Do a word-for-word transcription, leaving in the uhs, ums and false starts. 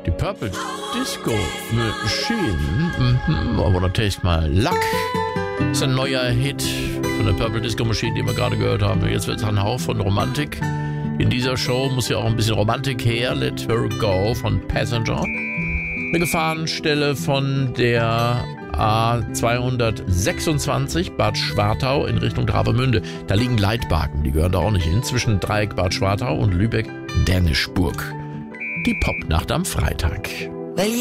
Die Purple Disco Machine. Mhm, aber natürlich mal Luck. Das ist ein neuer Hit von der Purple Disco Machine, den wir gerade gehört haben. Jetzt wird es ein Hauch von Romantik. In dieser Show muss ja auch ein bisschen Romantik her. Let Her Go von Passenger. Eine Gefahrenstelle von der A zweihundertsechsundzwanzig Bad Schwartau in Richtung Travemünde. Da liegen Leitbarken, die gehören da auch nicht hin. Zwischen Dreieck Bad Schwartau und Lübeck-Dänischburg. Die Popnacht am Freitag.